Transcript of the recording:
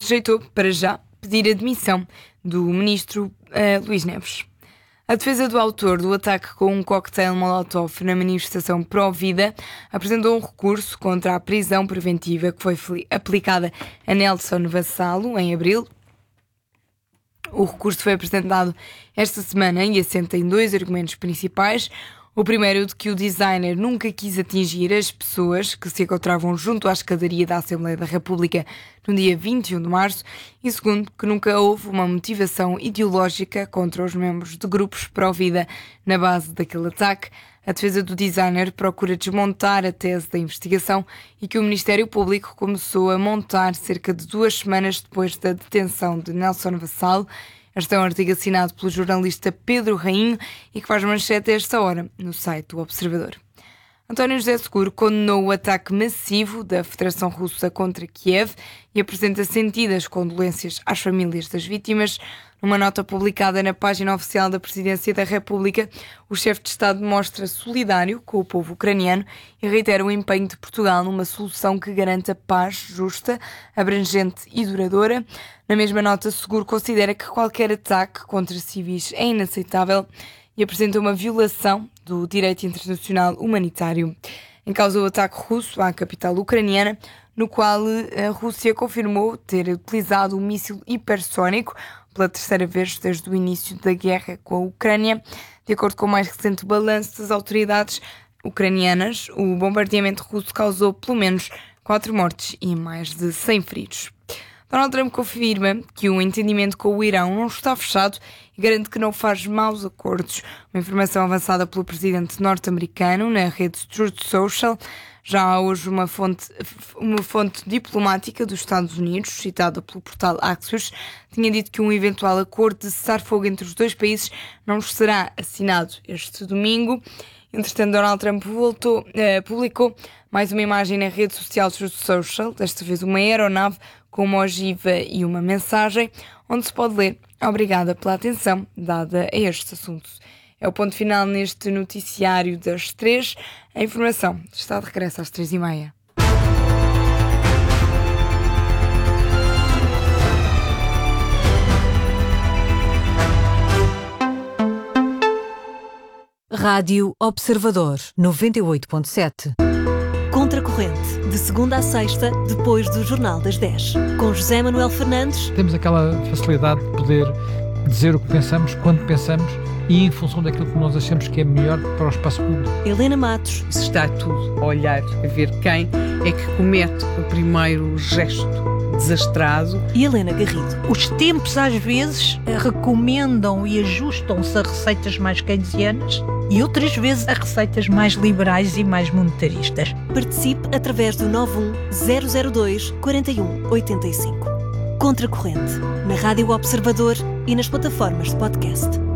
rejeitou, para já, pedir a demissão do ministro Luís Neves. A defesa do autor do ataque com um coquetel Molotov na manifestação pró-vida apresentou um recurso contra a prisão preventiva que foi aplicada a Nelson Vassalo em abril. O recurso foi apresentado esta semana e assenta em 2 argumentos principais. O primeiro, de que o designer nunca quis atingir as pessoas que se encontravam junto à escadaria da Assembleia da República no dia 21 de março. E segundo, que nunca houve uma motivação ideológica contra os membros de grupos pró-vida na base daquele ataque. A defesa do designer procura desmontar a tese da investigação e que o Ministério Público começou a montar cerca de 2 semanas depois da detenção de Nelson Vassalo. Este é um artigo assinado pelo jornalista Pedro Rainho e que faz manchete a esta hora no site do Observador. António José Seguro condenou o ataque massivo da Federação Russa contra Kiev e apresenta sentidas condolências às famílias das vítimas. Numa nota publicada na página oficial da Presidência da República, o chefe de Estado mostra solidário com o povo ucraniano e reitera o empenho de Portugal numa solução que garanta paz justa, abrangente e duradoura. Na mesma nota, Seguro considera que qualquer ataque contra civis é inaceitável e apresenta uma violação do direito internacional humanitário. Em causa o ataque russo à capital ucraniana, no qual a Rússia confirmou ter utilizado um míssil hipersónico pela 3ª vez desde o início da guerra com a Ucrânia. De acordo com o mais recente balanço das autoridades ucranianas, o bombardeamento russo causou pelo menos 4 mortes e mais de 100 feridos. Donald Trump confirma que o entendimento com o Irão não está fechado e garante que não faz maus acordos. Uma informação avançada pelo presidente norte-americano na rede Truth Social. Já há hoje uma fonte diplomática dos Estados Unidos, citada pelo portal Axios, tinha dito que um eventual acordo de cessar-fogo entre os 2 países não será assinado este domingo. Entretanto, Donald Trump publicou mais uma imagem na rede social Truth Social, desta vez uma aeronave com uma ogiva e uma mensagem, onde se pode ler: "Obrigada pela atenção dada a estes assuntos." É o ponto final neste noticiário das 3. A informação está de regresso às 3h30. Rádio Observador 98.7. Contracorrente, de segunda à sexta, depois do Jornal das 10. Com José Manuel Fernandes. Temos aquela facilidade de poder dizer o que pensamos, quando pensamos e em função daquilo que nós achamos que é melhor para o espaço público. Helena Matos. Se está tudo a olhar, a ver quem é que comete o primeiro gesto desastrado. E Helena Garrido. Os tempos às vezes recomendam e ajustam-se a receitas mais keynesianas e outras vezes a receitas mais liberais e mais monetaristas. Participe através do 91002 4185. Contracorrente, na Rádio Observador e nas plataformas de podcast.